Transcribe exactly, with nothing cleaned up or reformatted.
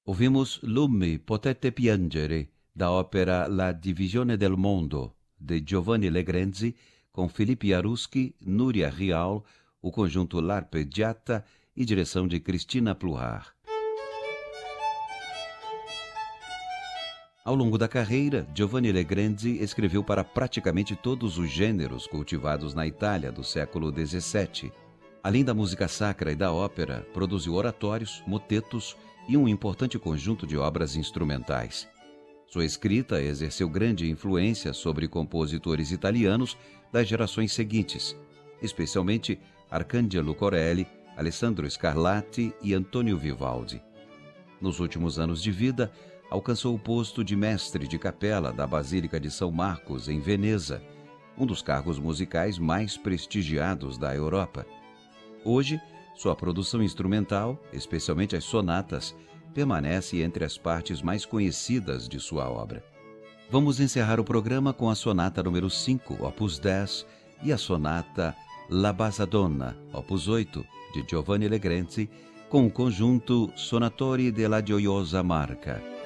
Ouvimos Lummi potete piangere, da ópera La divisione del mondo, de Giovanni Legrenzi, com Felipe Jaruski, Núria Rial, o conjunto L'Arpeggiata e direção de Cristina Pluhar. Ao longo da carreira, Giovanni Legrenzi escreveu para praticamente todos os gêneros cultivados na Itália do século dezessete. Além da música sacra e da ópera, produziu oratórios, motetos e um importante conjunto de obras instrumentais. Sua escrita exerceu grande influência sobre compositores italianos das gerações seguintes, especialmente Arcangelo Corelli, Alessandro Scarlatti e Antonio Vivaldi. Nos últimos anos de vida, alcançou o posto de mestre de capela da Basílica de São Marcos, em Veneza, um dos cargos musicais mais prestigiados da Europa. Hoje, sua produção instrumental, especialmente as sonatas, permanece entre as partes mais conhecidas de sua obra. Vamos encerrar o programa com a sonata número cinco, opus dez, e a sonata La Basadonna, opus oito, de Giovanni Legrenzi, com o conjunto Sonatori della Gioiosa Marca.